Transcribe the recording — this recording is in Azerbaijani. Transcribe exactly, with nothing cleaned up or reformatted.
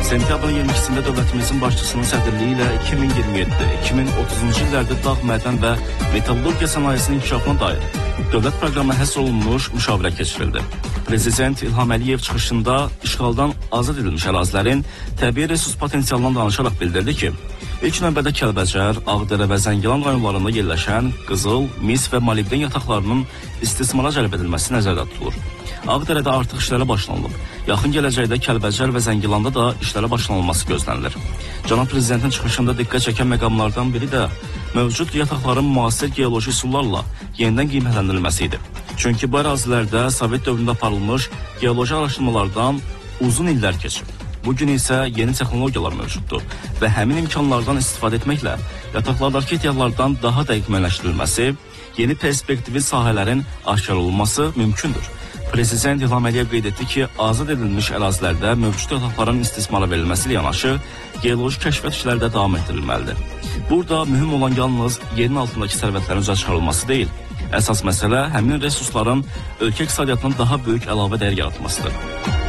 Sentyabrın iyirmi ikisində dövlətimizin başçısının sədrliyi ilə iki min iyirmi yeddi iki min otuzuncu illərdə dağ, mədən və metallurgiya sənayesinin inkişafına dair dövlət proqramına həsr olunmuş müşavirə keçirildi. Prezident İlham Əliyev çıxışında işğaldan azad edilmiş ərazilərin təbii resurs potensialından danışaraq bildirdi ki, ilk növbədə Kəlbəcər, Ağdərə və Zəngilan rayonlarında yerləşən qızıl, mis və molibden yataqlarının istismara cəlb edilməsi nəzərdə tutulur. Ağdərədə artıq işlərə başlanılıb. Yaxın gələcəkdə Kəlbəcər və Zəngilanda da işlərə başlanılması gözlənilir. Cənab Prezidentin çıxışında diqqət çəkən məqamlardan biri də mövcud yataqların müasir geoloji üsullarla yenidən qiymətləndirilməsi idi. Çünki bu ərazilərdə Sovet dövründə aparılmış geoloji araşdırmalardan uzun illər keçib. Bugün isə yeni texnologiyalar mövcuddur və həmin imkanlardan istifadə etməklə yataqlardakı ehtiyatlardan daha dəqiq müəyyənləşdirilməsi, yeni perspektivli sahələrin aşkar olunması mümkündür. Prezident İlham Əliyev qeyd etdi ki, azad edilmiş ərazilərdə mövcud yataqların istismara verilməsi ilə yanaşı, geoloji kəşfiyyat işləri də davam etdirilməlidir. Burada mühüm olan yalnız yerin altındakı sərvətlərin üzə çıxarılması deyil, əsas məsələ həmin resursların ölkə iqtisadiyyatının daha böyük əlavə dəyər yaratmasıdır.